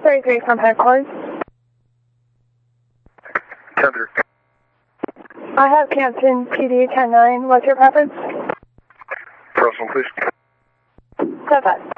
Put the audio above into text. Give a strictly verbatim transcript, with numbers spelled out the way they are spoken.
thirty-three from headquarters. ten three. I have Campton P D ten nine. What's your preference? First one, please. Step five.